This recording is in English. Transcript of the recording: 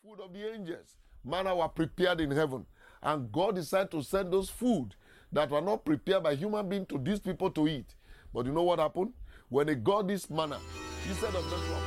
food of the angels. Manna were prepared in heaven. And God decided to send those food that were not prepared by human beings to these people to eat. But you know what happened? When they got this manna, instead of them